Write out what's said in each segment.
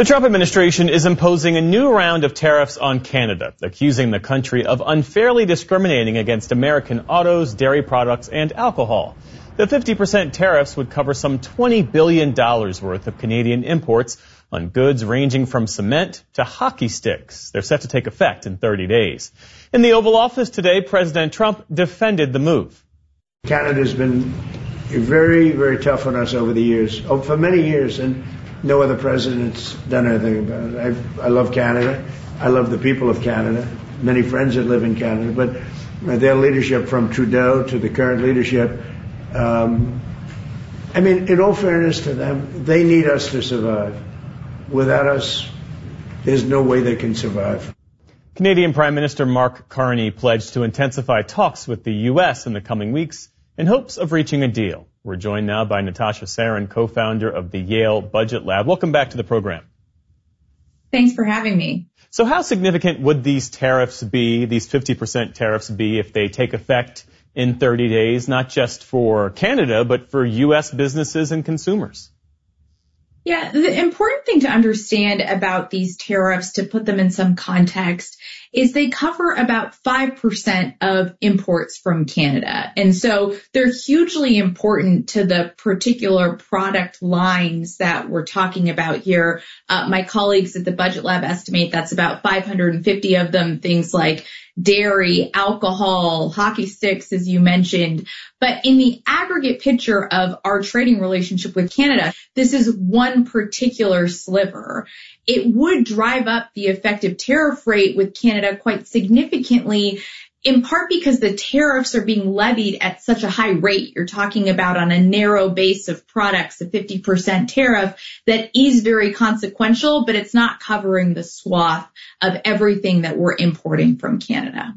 The Trump administration is imposing a new round of tariffs on Canada, accusing the country of unfairly discriminating against American autos, dairy products, and alcohol. The 50% tariffs would cover some $20 billion worth of Canadian imports on goods ranging from cement to hockey sticks. They're set to take effect in 30 days. In the Oval Office today, President Trump defended the move. Canada's been very, very tough on us over the years, for many years, and no other president's done anything about it. I love Canada. I love the people of Canada. Many friends that live in Canada. But their leadership, from Trudeau to the current leadership, in all fairness to them, they need us to survive. Without us, there's no way they can survive. Canadian Prime Minister Mark Carney pledged to intensify talks with the U.S. in the coming weeks in hopes of reaching a deal. We're joined now by Natasha Sarin, co-founder of the Yale Budget Lab. Welcome back to the program. Thanks for having me. So how significant would these tariffs be, these 50% tariffs be, if they take effect in 30 days, not just for Canada, but for U.S. businesses and consumers? Yeah, the important thing to understand about these tariffs, to put them in some context, is they cover about 5% of imports from Canada. And so they're hugely important to the particular product lines that we're talking about here. My colleagues at the Budget Lab estimate that's about 550 of them, things like dairy, alcohol, hockey sticks, as you mentioned. But in the aggregate picture of our trading relationship with Canada, this is one particular sliver. It would drive up the effective tariff rate with Canada quite significantly, in part because the tariffs are being levied at such a high rate. You're talking about on a narrow base of products, a 50% tariff that is very consequential, but it's not covering the swath of everything that we're importing from Canada.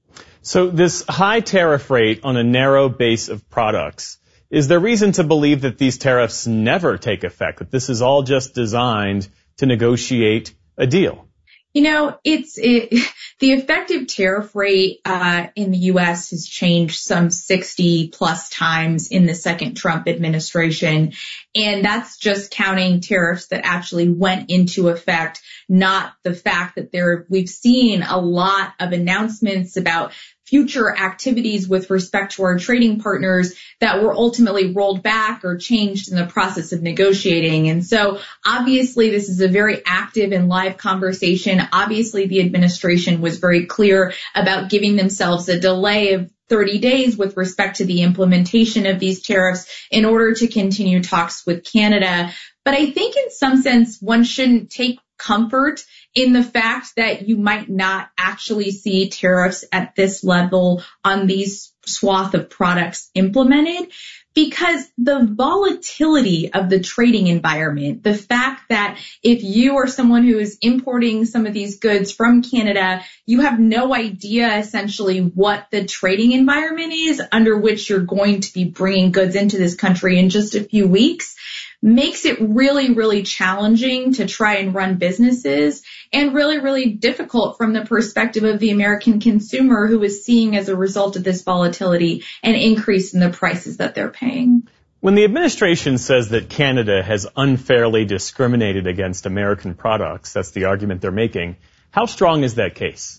So this high tariff rate on a narrow base of products, is there reason to believe that these tariffs never take effect, that this is all just designed to negotiate a deal? You know, the effective tariff rate in the U.S. has changed some 60 plus times in the second Trump administration. And that's just counting tariffs that actually went into effect, not the fact that we've seen a lot of announcements about future activities with respect to our trading partners that were ultimately rolled back or changed in the process of negotiating. And so obviously this is a very active and live conversation. Obviously the administration was very clear about giving themselves a delay of 30 days with respect to the implementation of these tariffs in order to continue talks with Canada. But I think in some sense one shouldn't take comfort in the fact that you might not actually see tariffs at this level on these swath of products implemented, because the volatility of the trading environment, the fact that if you are someone who is importing some of these goods from Canada, you have no idea essentially what the trading environment is under which you're going to be bringing goods into this country in just a few weeks, makes it really, really challenging to try and run businesses, and really, really difficult from the perspective of the American consumer, who is seeing as a result of this volatility an increase in the prices that they're paying. When the administration says that Canada has unfairly discriminated against American products, that's the argument they're making, how strong is that case?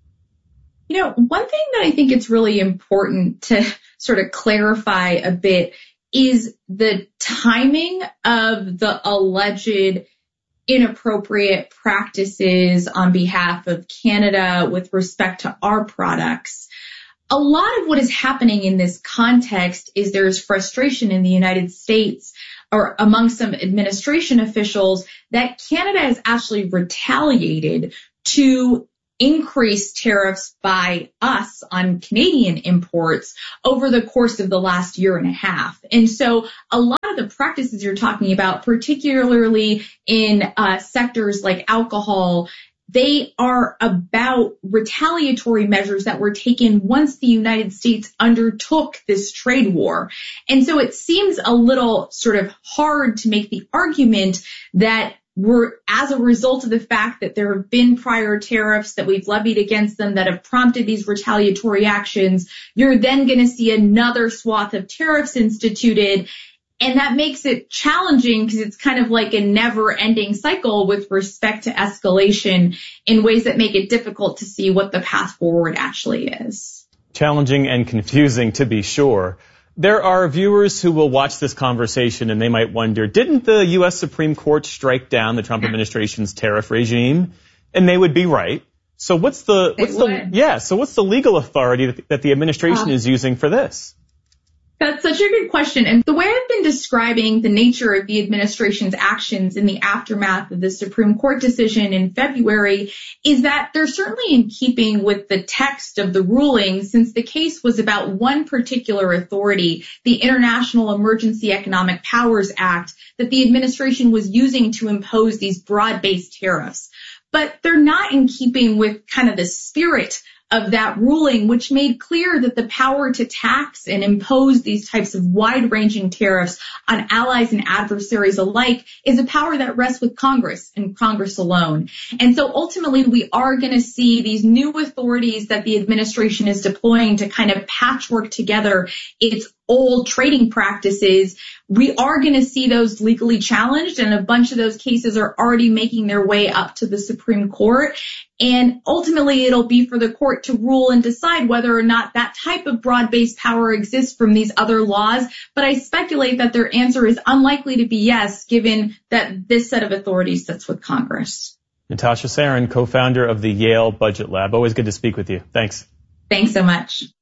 You know, one thing that I think it's really important to sort of clarify a bit is the timing of the alleged inappropriate practices on behalf of Canada with respect to our products. A lot of what is happening in this context is there's frustration in the United States or among some administration officials that Canada has actually retaliated to increase tariffs by us on Canadian imports over the course of the last year and a half. And so a lot of the practices you're talking about, particularly in sectors like alcohol, they are about retaliatory measures that were taken once the United States undertook this trade war. And so it seems a little sort of hard to make the argument that as a result of the fact that there have been prior tariffs that we've levied against them that have prompted these retaliatory actions, you're then going to see another swath of tariffs instituted. And that makes it challenging because it's kind of like a never-ending cycle with respect to escalation in ways that make it difficult to see what the path forward actually is. Challenging and confusing, to be sure. There are viewers who will watch this conversation and they might wonder, didn't the U.S. Supreme Court strike down the Trump administration's tariff regime? And they would be right. So what's the legal authority that the administration is using for this? That's such a good question. And the way I've been describing the nature of the administration's actions in the aftermath of the Supreme Court decision in February is that they're certainly in keeping with the text of the ruling, since the case was about one particular authority, the International Emergency Economic Powers Act, that the administration was using to impose these broad-based tariffs. But they're not in keeping with kind of the spirit of that ruling, which made clear that the power to tax and impose these types of wide-ranging tariffs on allies and adversaries alike is a power that rests with Congress and Congress alone. And so ultimately, we are going to see these new authorities that the administration is deploying to kind of patchwork together its old trading practices. We are going to see those legally challenged, and a bunch of those cases are already making their way up to the Supreme Court. And ultimately, it'll be for the court to rule and decide whether or not that type of broad-based power exists from these other laws. But I speculate that their answer is unlikely to be yes, given that this set of authorities sits with Congress. Natasha Sarin, co-founder of the Yale Budget Lab. Always good to speak with you. Thanks. Thanks so much.